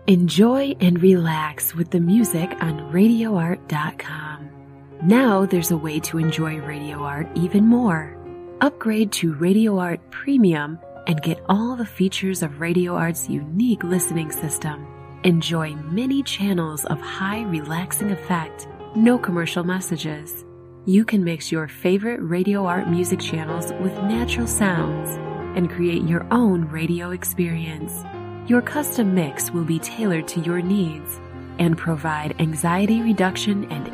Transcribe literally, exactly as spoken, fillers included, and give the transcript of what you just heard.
Enjoy and relax with the music on radio art dot com. Now there's a way to enjoy Radio Art even more. Upgrade to Radio Art Premium and get all the features of Radio Art's unique listening system. Enjoy many channels of high relaxing effect, no commercial messages. You can mix your favorite Radio Art music channels with natural sounds and create your own radio experience. Your custom mix will be tailored to your needs and provide anxiety reduction and